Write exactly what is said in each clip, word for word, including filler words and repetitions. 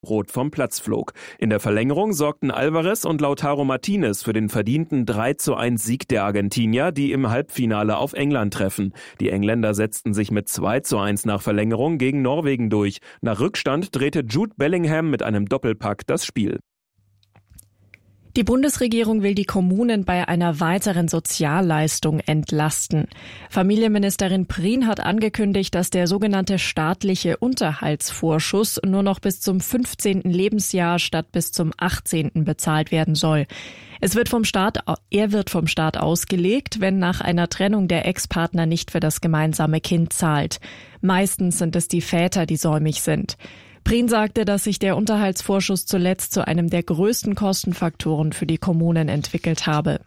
rot vom Platz flog. In der Verlängerung sorgten Alvarez und Lautaro Martinez für den verdienten drei zu eins Sieg der Argentinier, die im Halbfinale auf England treffen. Die Engländer setzten sich mit zwei zu eins nach Verlängerung gegen Norwegen durch. Nach Rückstand drehte Jude Bellingham mit einem Doppelpack das Spiel. Die Bundesregierung will die Kommunen bei einer weiteren Sozialleistung entlasten. Familienministerin Prien hat angekündigt, dass der sogenannte staatliche Unterhaltsvorschuss nur noch bis zum fünfzehnten Lebensjahr statt bis zum achtzehnten bezahlt werden soll. Es wird vom Staat, er wird vom Staat ausgelegt, wenn nach einer Trennung der Ex-Partner nicht für das gemeinsame Kind zahlt. Meistens sind es die Väter, die säumig sind. Prien sagte, dass sich der Unterhaltsvorschuss zuletzt zu einem der größten Kostenfaktoren für die Kommunen entwickelt habe.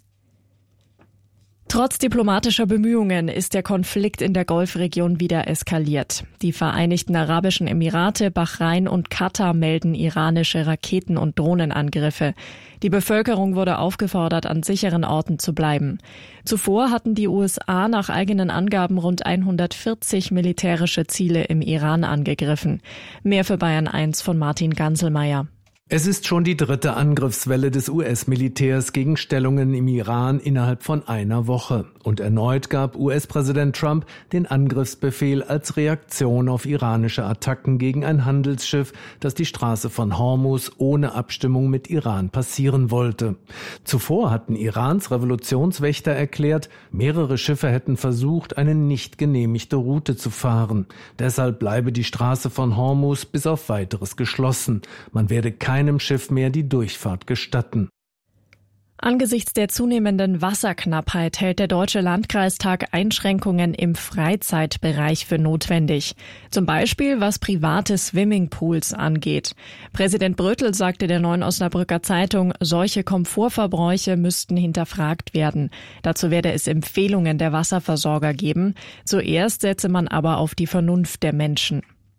Trotz diplomatischer Bemühungen ist der Konflikt in der Golfregion wieder eskaliert. Die Vereinigten Arabischen Emirate, Bahrain und Katar melden iranische Raketen- und Drohnenangriffe. Die Bevölkerung wurde aufgefordert, an sicheren Orten zu bleiben. Zuvor hatten die U S A nach eigenen Angaben rund hundertvierzig militärische Ziele im Iran angegriffen. Mehr für Bayern eins von Martin Ganselmeier. Es ist schon die dritte Angriffswelle des U S-Militärs gegen Stellungen im Iran innerhalb von einer Woche. Und erneut gab U S-Präsident Trump den Angriffsbefehl als Reaktion auf iranische Attacken gegen ein Handelsschiff, das die Straße von Hormuz ohne Abstimmung mit Iran passieren wollte. Zuvor hatten Irans Revolutionswächter erklärt, mehrere Schiffe hätten versucht, eine nicht genehmigte Route zu fahren. Deshalb bleibe die Straße von Hormuz bis auf Weiteres geschlossen. Man werde keinem Schiff mehr die Durchfahrt gestatten. Angesichts der zunehmenden Wasserknappheit hält der Deutsche Landkreistag Einschränkungen im Freizeitbereich für notwendig. Zum Beispiel was private Swimmingpools angeht. Präsident Bröttl sagte der Neuen Osnabrücker Zeitung, solche Komfortverbräuche müssten hinterfragt werden. Dazu werde es Empfehlungen der Wasserversorger geben. Zuerst setze man aber auf die Vernunft der Menschen.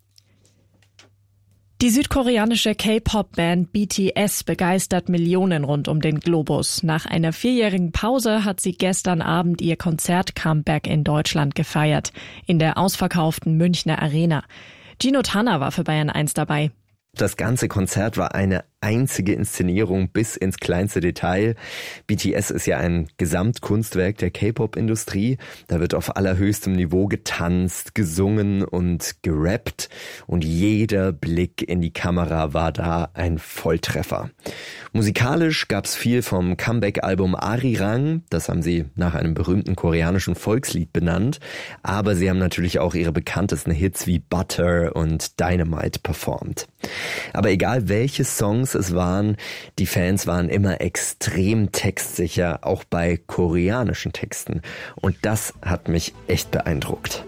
Die südkoreanische K-Pop-Band B T S begeistert Millionen rund um den Globus. Nach einer vierjährigen Pause hat sie gestern Abend ihr Konzert-Comeback in Deutschland gefeiert, in der ausverkauften Münchner Arena. Gino Tanner war für Bayern eins dabei. Das ganze Konzert war eine einzige Inszenierung bis ins kleinste Detail. B T S ist ja ein Gesamtkunstwerk der K-Pop-Industrie. Da wird auf allerhöchstem Niveau getanzt, gesungen und gerappt. Und jeder Blick in die Kamera war da ein Volltreffer. Musikalisch gab's viel vom Comeback-Album Arirang. Das haben sie nach einem berühmten koreanischen Volkslied benannt. Aber sie haben natürlich auch ihre bekanntesten Hits wie Butter und Dynamite performt. Aber egal welche Songs es waren, die Fans waren immer extrem textsicher, auch bei koreanischen Texten. Und das hat mich echt beeindruckt.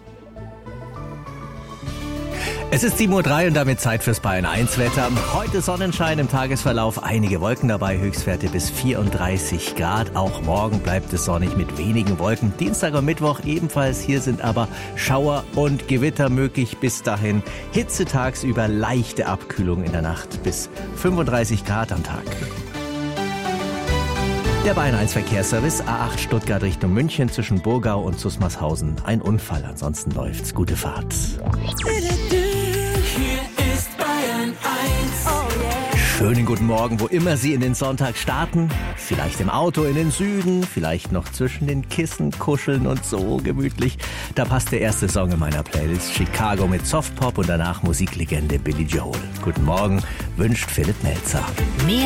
Es ist sieben Uhr drei und damit Zeit fürs Bayern eins Wetter. Heute Sonnenschein im Tagesverlauf, einige Wolken dabei, Höchstwerte bis vierunddreißig Grad. Auch morgen bleibt es sonnig mit wenigen Wolken. Dienstag und Mittwoch ebenfalls. Hier sind aber Schauer und Gewitter möglich. Bis dahin Hitze tagsüber, leichte Abkühlung in der Nacht bis fünfunddreißig Grad am Tag. Der Bayern eins Verkehrsservice, A acht Stuttgart Richtung München zwischen Burgau und Susmarshausen. Ein Unfall, ansonsten läuft's. Gute Fahrt. Schönen guten Morgen, wo immer Sie in den Sonntag starten. Vielleicht im Auto in den Süden, vielleicht noch zwischen den Kissen kuscheln und so gemütlich. Da passt der erste Song in meiner Playlist, Chicago mit Softpop und danach Musiklegende Billy Joel. Guten Morgen, wünscht Philipp Melzer. Mehr